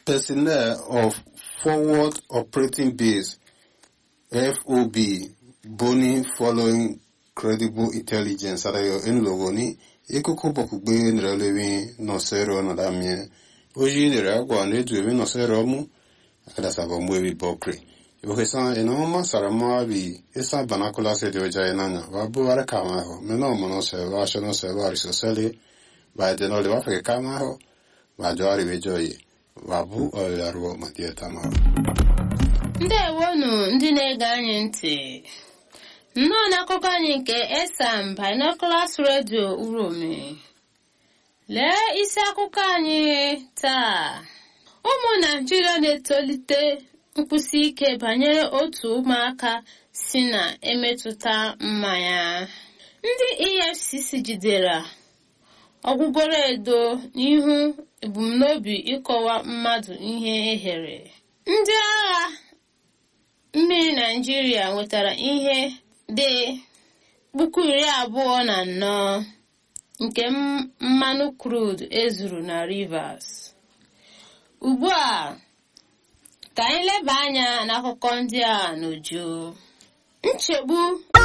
personnel of Forward Operating Base FOB Boni following credible intelligence adayo enlogoni ikuku bokugbe nrelewi no sero no damie oji nere agwa neduwe no sero mu akada sabo mwebi bokre yokesan enoma sarama bi esa banakula se de oja enanya babu ara kama ho meno mono se wa shono se wa risosele ba de no le wa fe kama ho ba jari bejoyi babu oyaruo matieta ma ndewonu ndị na-ege anyị ntị nnọọ n'akụkọ anyị nke Esam Binoculars Radio Uromi. Lee isi akụkọ anyị taa. Ụmụ Naịjirịa na-etolite nkwụsi ike banyere otu ụmụaka si na-emetụta mmanya. Ndị EFCC jidere ọgwụgwọrọ edo n'ihu ebumnobi ịkọwa mmadụ ihe ehere. Ndị agha mmiri Naịjirịa nwetara ihe dị 24,000 nke mmanụ crude ezuru na Rivers. Ugbu a ka anyị leba anya n'akụkọ ndị a n'uju. Nchegbu